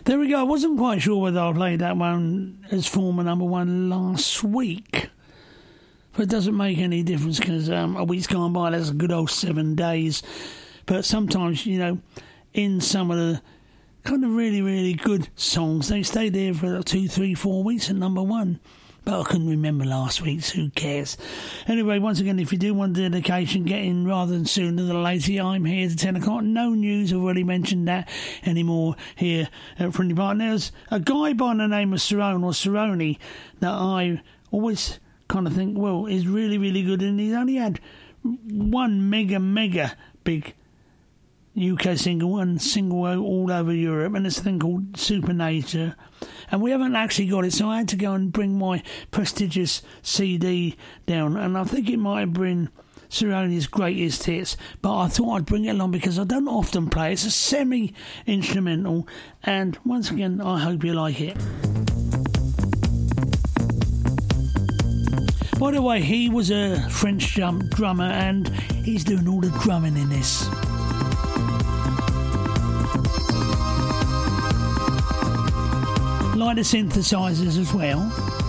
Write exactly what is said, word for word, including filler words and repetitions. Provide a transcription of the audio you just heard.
There we go. I wasn't quite sure whether I played that one as former number one last week. But it doesn't make any difference because um, a week's gone by, that's a good old seven days. But sometimes, you know, in some of the kind of really, really good songs, they stay there for two, three, four weeks at number one. But I couldn't remember last week's, who cares? Anyway, once again, if you do want a dedication, get in rather than sooner than later. I'm here to ten o'clock. No news, I've already mentioned that anymore here at Friendly Park. There's a guy by the name of Cerrone or Cerrone that I always kind of think, well, is really, really good. And he's only had one mega, mega big U K single, one single all over Europe, and it's a thing called Supernature. And we haven't actually got it, so I had to go and bring my prestigious C D down, and I think it might have been Cerrone's greatest hits, but I thought I'd bring it along because I don't often play. It's a semi-instrumental, and once again, I hope you like it. By the way, he was a French jump drummer, and he's doing all the drumming in this. Like the synthesizers as well.